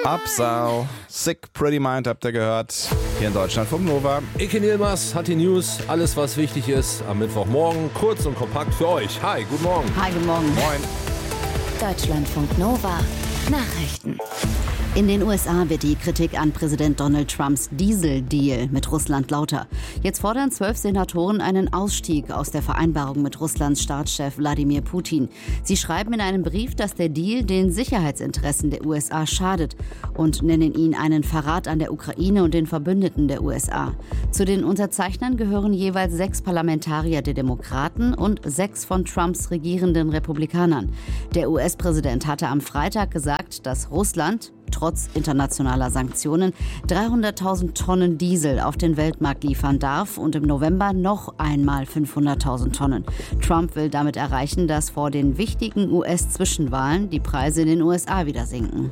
Absau, Sick Pretty Mind habt ihr gehört, hier in Deutschland vom Nova. Ike Nilmaz hat die News, alles was wichtig ist, am Mittwochmorgen, kurz und kompakt für euch. Hi, guten Morgen. Hi, guten Morgen. Moin. Deutschlandfunk Nova. Nachrichten. In den USA wird die Kritik an Präsident Donald Trumps Diesel-Deal mit Russland lauter. Jetzt fordern 12 Senatoren einen Ausstieg aus der Vereinbarung mit Russlands Staatschef Wladimir Putin. Sie schreiben in einem Brief, dass der Deal den Sicherheitsinteressen der USA schadet und nennen ihn einen Verrat an der Ukraine und den Verbündeten der USA. Zu den Unterzeichnern gehören jeweils 6 Parlamentarier der Demokraten und 6 von Trumps regierenden Republikanern. Der US-Präsident hatte am Freitag gesagt, dass Russland trotz internationaler Sanktionen 300.000 Tonnen Diesel auf den Weltmarkt liefern darf und im November noch einmal 500.000 Tonnen. Trump will damit erreichen, dass vor den wichtigen US-Zwischenwahlen die Preise in den USA wieder sinken.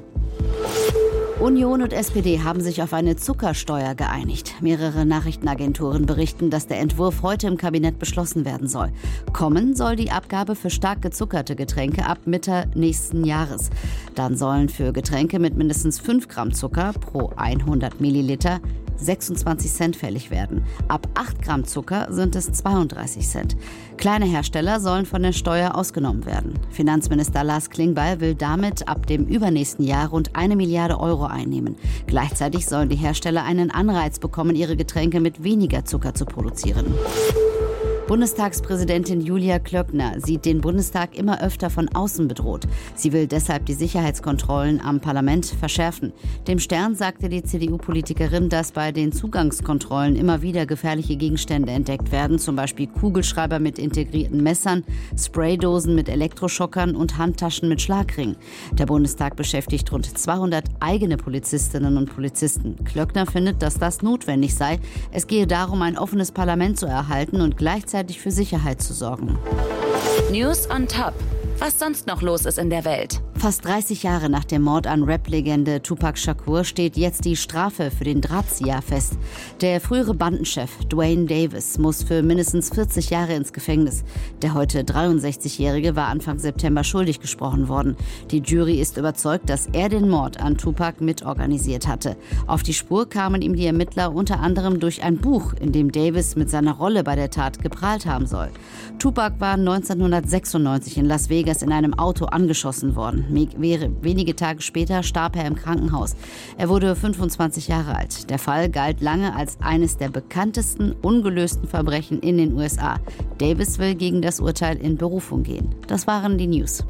Union und SPD haben sich auf eine Zuckersteuer geeinigt. Mehrere Nachrichtenagenturen berichten, dass der Entwurf heute im Kabinett beschlossen werden soll. Kommen soll die Abgabe für stark gezuckerte Getränke ab Mitte nächsten Jahres. Dann sollen für Getränke mit mindestens 5 Gramm Zucker pro 100 Milliliter 26 Cent fällig werden. Ab 8 Gramm Zucker sind es 32 Cent. Kleine Hersteller sollen von der Steuer ausgenommen werden. Finanzminister Lars Klingbeil will damit ab dem übernächsten Jahr rund 1 Milliarde Euro einnehmen. Gleichzeitig sollen die Hersteller einen Anreiz bekommen, ihre Getränke mit weniger Zucker zu produzieren. Bundestagspräsidentin Julia Klöckner sieht den Bundestag immer öfter von außen bedroht. Sie will deshalb die Sicherheitskontrollen am Parlament verschärfen. Dem Stern sagte die CDU-Politikerin, dass bei den Zugangskontrollen immer wieder gefährliche Gegenstände entdeckt werden, zum Beispiel Kugelschreiber mit integrierten Messern, Spraydosen mit Elektroschockern und Handtaschen mit Schlagringen. Der Bundestag beschäftigt rund 200 eigene Polizistinnen und Polizisten. Klöckner findet, dass das notwendig sei. Es gehe darum, ein offenes Parlament zu erhalten und gleichzeitig für Sicherheit zu sorgen. News on Top. Was sonst noch los ist in der Welt. Fast 30 Jahre nach dem Mord an Rap-Legende Tupac Shakur steht jetzt die Strafe für den Drahtzieher fest. Der frühere Bandenchef Duane Davis muss für mindestens 40 Jahre ins Gefängnis. Der heute 63-Jährige war Anfang September schuldig gesprochen worden. Die Jury ist überzeugt, dass er den Mord an Tupac mitorganisiert hatte. Auf die Spur kamen ihm die Ermittler unter anderem durch ein Buch, in dem Davis mit seiner Rolle bei der Tat geprahlt haben soll. Tupac war 1996 in Las Vegas in einem Auto angeschossen worden. Wenige Tage später starb er im Krankenhaus. Er wurde 25 Jahre alt. Der Fall galt lange als eines der bekanntesten ungelösten Verbrechen in den USA. Davis will gegen das Urteil in Berufung gehen. Das waren die News.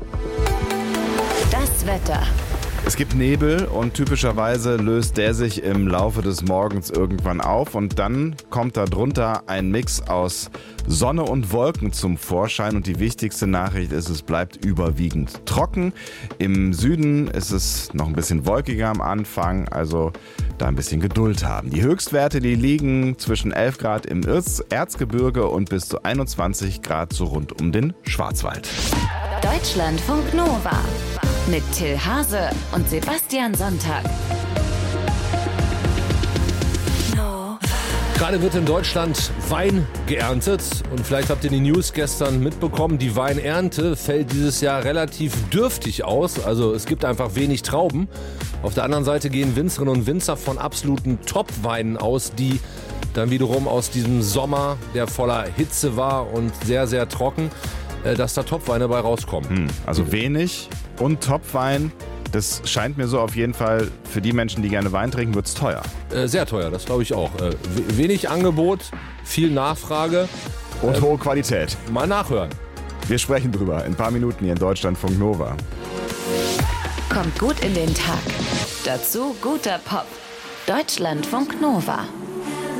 Das Wetter. Es gibt Nebel und typischerweise löst der sich im Laufe des Morgens irgendwann auf und dann kommt darunter ein Mix aus Sonne und Wolken zum Vorschein und die wichtigste Nachricht ist, es bleibt überwiegend trocken. Im Süden ist es noch ein bisschen wolkiger am Anfang, also da ein bisschen Geduld haben. Die Höchstwerte, die liegen zwischen 11 Grad im Erzgebirge und bis zu 21 Grad so rund um den Schwarzwald. Deutschlandfunk Nova. Mit Till Hase und Sebastian Sonntag. Gerade wird in Deutschland Wein geerntet und vielleicht habt ihr die News gestern mitbekommen, die Weinernte fällt dieses Jahr relativ dürftig aus, also es gibt einfach wenig Trauben. Auf der anderen Seite gehen Winzerinnen und Winzer von absoluten Top-Weinen aus, die dann wiederum aus diesem Sommer, der voller Hitze war und sehr, sehr trocken, dass da Top-Weine bei rauskommen. Also wenig und Top-Wein. Das scheint mir so auf jeden Fall, für die Menschen, die gerne Wein trinken, wird es teuer. Sehr teuer, das glaube ich auch. Wenig Angebot, viel Nachfrage. Und hohe Qualität. Mal nachhören. Wir sprechen drüber in ein paar Minuten hier in Deutschlandfunk Nova. Kommt gut in den Tag. Dazu guter Pop. Deutschlandfunk Nova.